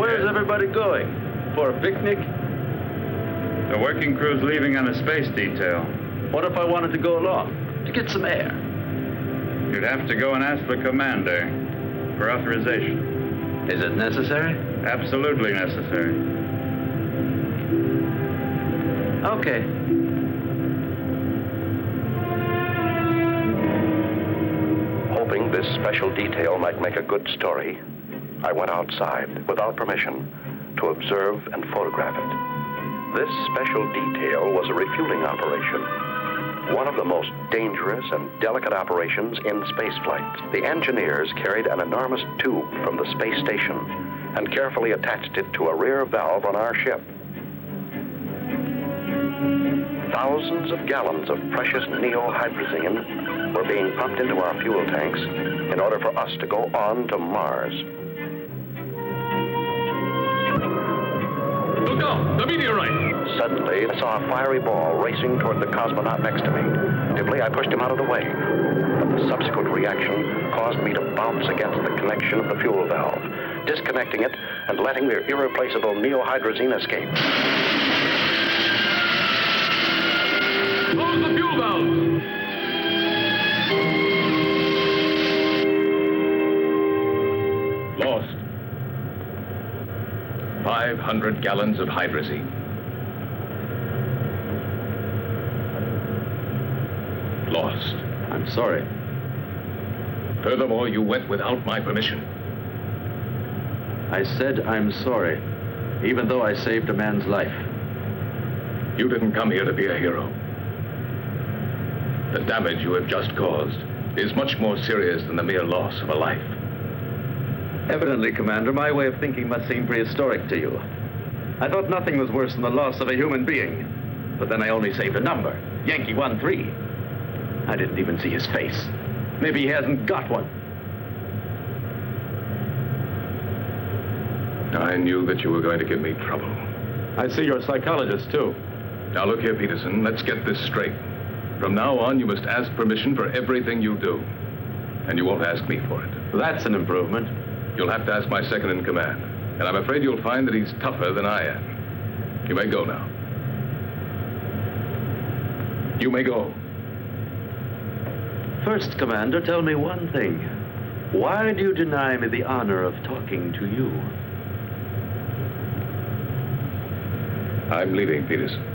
Where's everybody going? For a picnic? The working crew's leaving on a space detail. What if I wanted to go along? To get some air? You'd have to go and ask the commander for authorization. Is it necessary? Absolutely necessary. Okay. Hoping this special detail might make a good story, I went outside without permission to observe and photograph it. This special detail was a refueling operation, one of the most dangerous and delicate operations in spaceflight. The engineers carried an enormous tube from the space station and carefully attached it to a rear valve on our ship. Thousands of gallons of precious neohydrazine were being pumped into our fuel tanks in order for us to go on to Mars. Look out! The meteorite! Suddenly, I saw a fiery ball racing toward the cosmonaut next to me. Instinctively, I pushed him out of the way. But the subsequent reaction caused me to bounce against the connection of the fuel valve, disconnecting it and letting the irreplaceable neohydrazine escape. Close the fuel valve! Lost. 500 gallons of hydrazine. Lost. I'm sorry. Furthermore, you went without my permission. I said I'm sorry, even though I saved a man's life. You didn't come here to be a hero. The damage you have just caused is much more serious than the mere loss of a life. Evidently, Commander, my way of thinking must seem prehistoric to you. I thought nothing was worse than the loss of a human being. But then I only saved a number, Yankee 13. I didn't even see his face. Maybe he hasn't got one. I knew that you were going to give me trouble. I see you're a psychologist, too. Now look here, Peterson, let's get this straight. From now on, you must ask permission for everything you do. And you won't ask me for it. That's an improvement. You'll have to ask my second in command. And I'm afraid you'll find that he's tougher than I am. You may go now. You may go. First, Commander, tell me one thing. Why do you deny me the honor of talking to you? I'm leaving, Peterson.